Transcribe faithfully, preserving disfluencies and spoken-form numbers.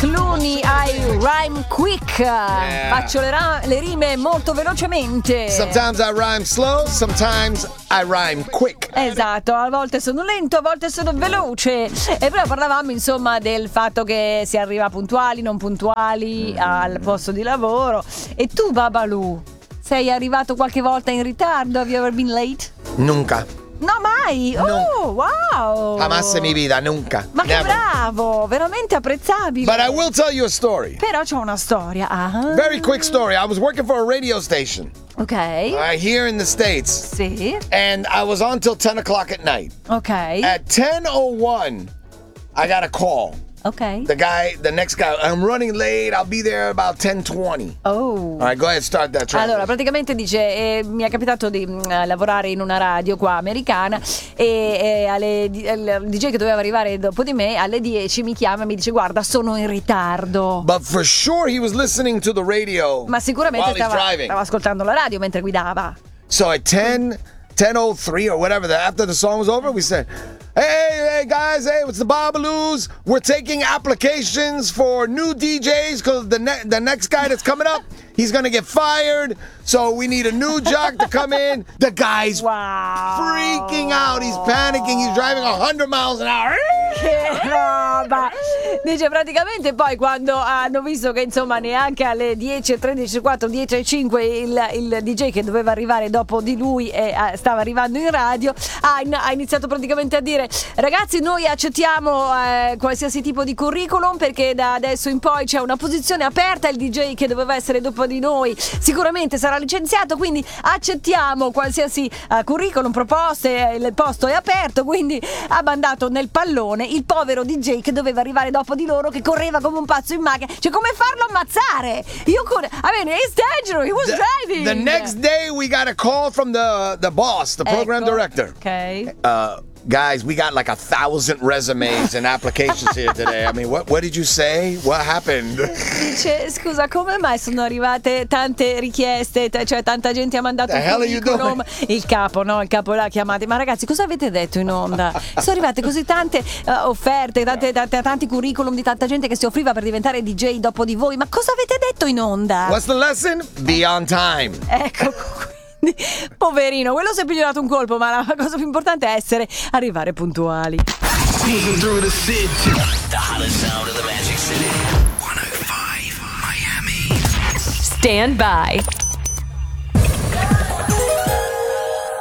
Clooney, I rhyme quick. Yeah. Faccio le, ra- le rime molto velocemente. Sometimes I rhyme slow, sometimes I rhyme quick. Esatto, a volte sono lento, a volte sono veloce. E prima parlavamo insomma del fatto che si arriva puntuali, non puntuali al posto di lavoro. E tu, Babalu, sei arrivato qualche volta in ritardo? Have you ever been late? Nunca. No, mai! Oh, wow! Jamás en mi vida, nunca. Ma che Never. bravo, veramente apprezzabile. But I will tell you a story. Però c'ho una storia. Ah. Very quick story. I was working for a radio station. Ok. Uh, here in the States. Sì. And I was on till ten o'clock at night. Ok. At ten oh one, I got a call. Ok. The guy, the next guy, I'm running late. I'll be there about ten twenty. Oh. All right, go ahead, start that track. Allora, praticamente dice, eh, mi è capitato di mh, lavorare in una radio qua americana e, e alle, di- il D J che doveva arrivare dopo di me alle dieci mi chiama e mi dice guarda sono in ritardo. But for sure he was listening to the radio Ma sicuramente while he's stava, driving. stava ascoltando la radio mentre guidava. So at ten, ten oh three or whatever, the, after the song was over, we said, hey, hey guys, hey, it's the Babaloos. We're taking applications for new D Js because the, ne- the next guy that's coming up, he's going to get fired. So we need a new jock to come in. The guy's Wow. freaking out. He's panicking. He's driving one hundred miles an hour. Che roba! Dice praticamente poi quando hanno visto che insomma neanche alle dieci e tredici, quattro, dieci e cinque il, il D J che doveva arrivare dopo di lui e eh, stava arrivando in radio ha, in- ha iniziato praticamente a dire ragazzi noi accettiamo eh, qualsiasi tipo di curriculum perché da adesso in poi c'è una posizione aperta, il D J che doveva essere dopo di noi sicuramente sarà licenziato, quindi accettiamo qualsiasi eh, curriculum, proposte, eh, il posto è aperto, quindi ha mandato nel pallone il povero D J che doveva arrivare dopo di loro, che correva come un pazzo in macchina. Cioè, come farlo ammazzare? Io con... I mean, it's dangerous, he was The, driving. the next day, we got a call from the, the boss, the program Ecco. director. Ok. Uh, guys, we got like a thousand resumes and applications here today. I mean, what what did you say? What happened? Dice, scusa, come mai sono arrivate tante richieste? T- cioè, tanta gente ha mandato The un hell are you curriculum. Il capo, no? Il capo l'ha chiamato. Ma ragazzi, cosa avete detto in onda? Sono arrivate così tante eh, offerte, tante, tante, tanti curriculum di tanta gente che si offriva per diventare D J dopo di voi. Ma cosa avete detto in onda? What's the lesson? Be on time. Ecco, quindi, poverino, quello si è pigliato un colpo, ma la cosa più importante è essere, arrivare puntuali. Moving through the city. The hottest sound of the Magic City. one oh five Miami. Stand by